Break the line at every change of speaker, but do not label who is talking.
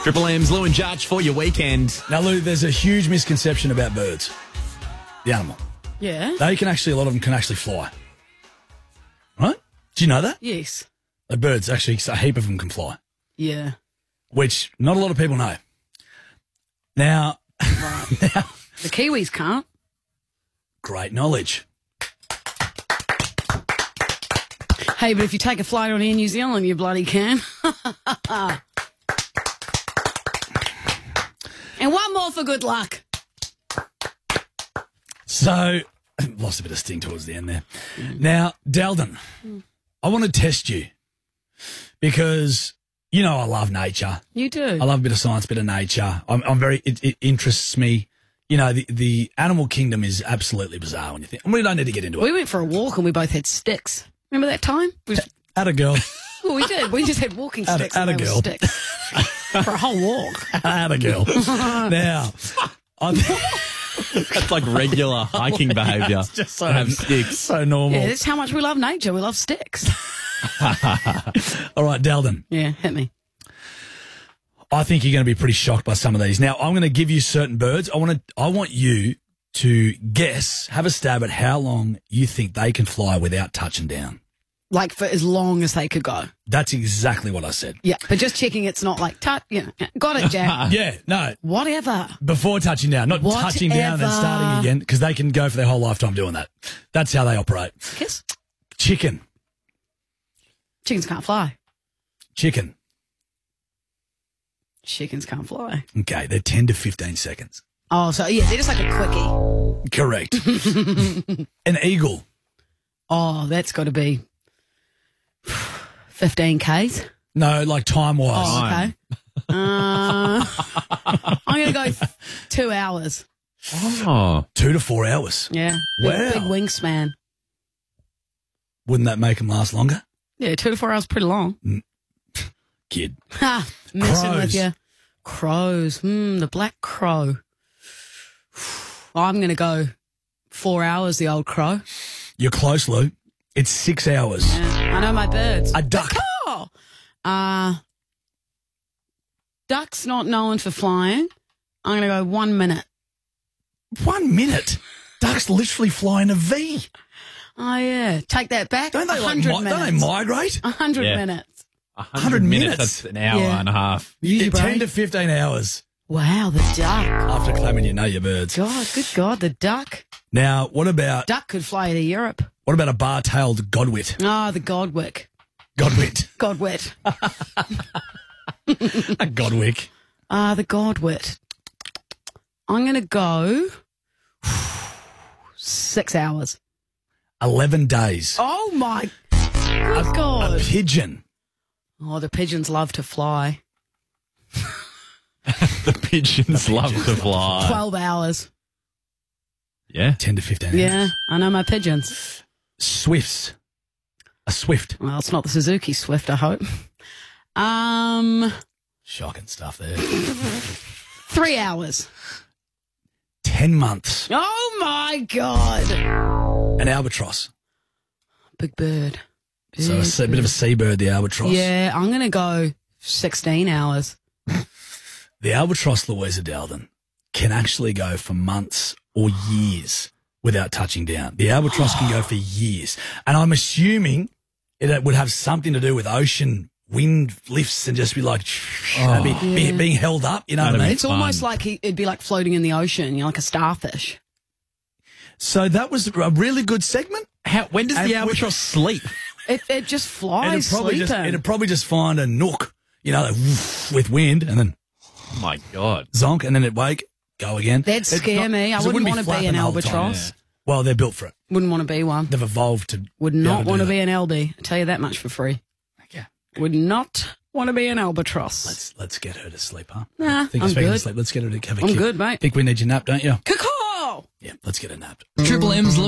Triple M's Lou and Judge for your weekend.
Now, Lou, there's a huge misconception about birds. The animal.
Yeah.
A lot of them can actually fly. Right? Do you know that?
Yes.
The birds, actually, a heap of them can fly,
Yeah.
which not a lot of people know. Now,
The Kiwis can't.
great knowledge.
Hey, but if you take a flight on Air New Zealand, you bloody can. And one more for good luck.
So, lost a bit of sting towards the end there. Now, Dalden, I want to test you because, you know, I love nature.
You do.
I love a bit of science, a bit of nature. It interests me. You know, the animal kingdom is absolutely bizarre when you think. We don't need to get into it.
We went for a walk and we both had sticks. Remember that time?
Atta girl.
Well, we did. We just had walking sticks.
Atta
and they were
girl.
sticks. For a whole walk.
Atta girl. Now,
That's like regular hiking behaviour.
it's just so,
Have sticks.
so normal.
Yeah, that's how much we love nature. We love sticks.
All right, Dalden.
Yeah, hit me.
I think you're going to be pretty shocked by some of these. Now, I'm going to give you certain birds. I want you to guess, have a stab at how long you think they can fly without touching down.
Like for as long as they could go.
That's exactly what I said.
Yeah, but just checking it's not like, got it, Jack.
Yeah, no,
Whatever.
before touching down, not touching down and then starting again, because they can go for their whole lifetime doing that. That's how they operate.
Kiss.
Chicken.
Chickens can't fly.
Chicken.
Chickens can't fly.
Okay, they're 10 to 15 seconds.
Oh, so yeah, they're just like a quickie.
Correct. An eagle.
Oh, that's got to be 15 Ks.
No, like time-wise.
Oh, okay. I'm going to go 2 hours.
Oh.
2 to 4 hours.
Yeah.
Wow.
Big wingspan.
Wouldn't that make them last longer?
Yeah, 2 to 4 hours pretty long.
Kid.
Ha! Messing
Crows.
with you. Crows. The black crow. I'm going to go 4 hours, the old crow.
You're close, Lou. It's 6 hours.
Yeah, I know my birds.
A duck.
Oh! Duck's not known for flying. I'm going to go 1 minute.
1 minute. Ducks literally fly in a V.
Oh, yeah. Take that back.
Don't they
100
don't
minutes.
they migrate?
100
Yeah.
minutes.
100
minutes?
That's an hour
Yeah.
and a half.
Easy,
10
bro.
to 15 hours.
Wow, the duck.
After claiming you know your birds.
God, good God, the duck.
Now, what about
Duck could fly to Europe.
a bar-tailed godwit?
Oh, the Godwick.
Godwit.
Godwit.
A godwick.
The Godwit. I'm going to go 6 hours.
11 days.
Oh, my good
A
God.
pigeon.
Oh, the pigeons love to fly.
The pigeons love to fly.
12 hours.
Yeah.
10 to 15 hours.
Yeah, I know my pigeons.
Swifts. A swift.
Well, it's not the Suzuki Swift, I hope.
Shocking stuff there.
3 hours.
10 months.
Oh, my God.
An albatross.
Big bird.
So a bit of a seabird, the albatross.
Yeah, I'm going to go 16 hours.
The albatross, Louisa Dalden, can actually go for months or years without touching down. The albatross can go for years. And I'm assuming it would have something to do with ocean wind lifts and just be like, being held up, you know what I mean?
It's almost like it'd be like floating in the ocean, you know, like a starfish.
So that was a really good segment.
When does the albatross sleep?
It just flies
It'd probably just find a nook, you know, like, with wind and then
Oh, my God.
zonk and then it'd wake, go again.
That'd scare me. I wouldn't want to be
flapping
an
the whole time.
albatross.
Well, they're built for it.
Wouldn't want to be one.
They've evolved to
Would
be able
not
to
want
do
to be
that.
an LB. I tell you that much for free.
Okay.
Would not want to be an albatross.
Let's get her to sleep, huh?
Nah,
Think
I'm
of speaking
good.
of sleep. Let's get her to have a
I'm
kip.
good, mate.
Think we need your nap, don't you?
Caw-caw!
Yeah, let's get her napped.
Triple M's